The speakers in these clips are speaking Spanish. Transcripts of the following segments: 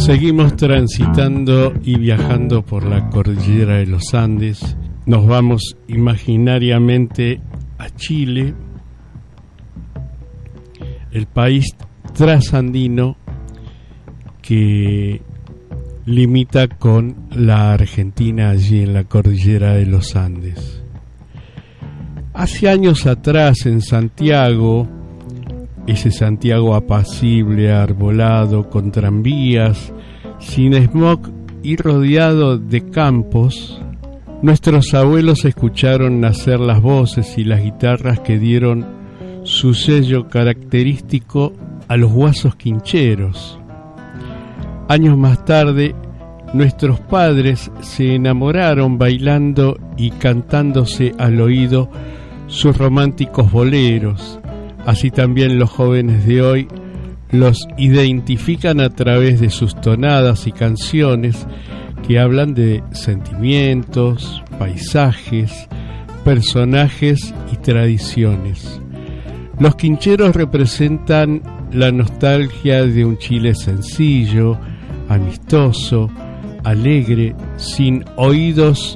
Seguimos transitando y viajando por la cordillera de los Andes. Nos vamos imaginariamente a Chile, el país trasandino que limita con la Argentina allí en la cordillera de los Andes. Hace años atrás en Santiago, ese Santiago apacible, arbolado, con tranvías, sin smog y rodeado de campos, nuestros abuelos escucharon nacer las voces y las guitarras que dieron su sello característico a los guasos quincheros. Años más tarde, nuestros padres se enamoraron bailando y cantándose al oído sus románticos boleros. Así también los jóvenes de hoy los identifican a través de sus tonadas y canciones que hablan de sentimientos, paisajes, personajes y tradiciones. Los quincheros representan la nostalgia de un Chile sencillo, amistoso, alegre, sin oídos,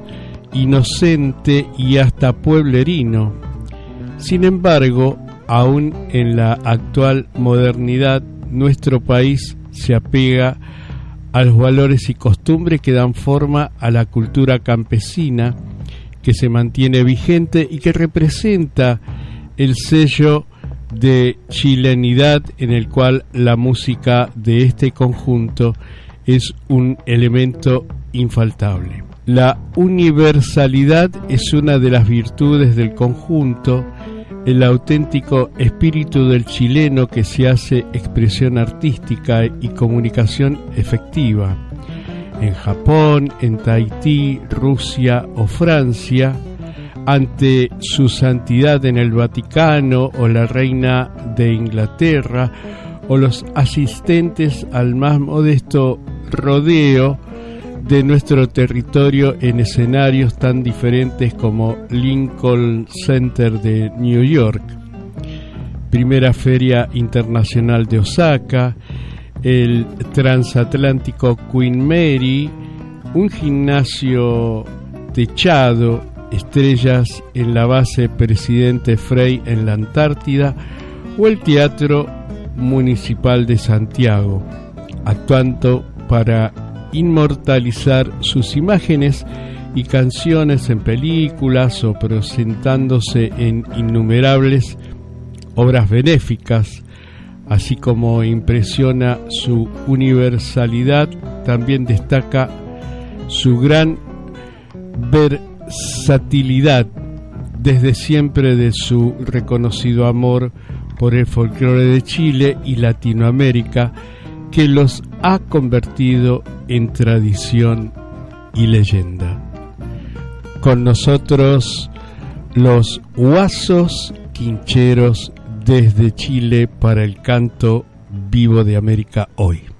inocente y hasta pueblerino. Sin embargo, aún en la actual modernidad, nuestro país se apega a los valores y costumbres que dan forma a la cultura campesina, que se mantiene vigente y que representa el sello de chilenidad en el cual la música de este conjunto es un elemento infaltable. La universalidad es una de las virtudes del conjunto, el auténtico espíritu del chileno que se hace expresión artística y comunicación efectiva. En Japón, en Tahití, Rusia o Francia, ante su santidad en el Vaticano o la reina de Inglaterra o los asistentes al más modesto rodeo de nuestro territorio en escenarios tan diferentes como Lincoln Center de New York, Primera Feria Internacional de Osaka, el transatlántico Queen Mary, un gimnasio techado, estrellas en la base Presidente Frei en la Antártida o el Teatro Municipal de Santiago, actuando para inmortalizar sus imágenes y canciones en películas o presentándose en innumerables obras benéficas. Así como impresiona su universalidad, también destaca su gran versatilidad, desde siempre de su reconocido amor por el folclore de Chile y Latinoamérica, que los ha convertido en tradición y leyenda. Con nosotros los guasos quincheros desde Chile para el canto vivo de América hoy.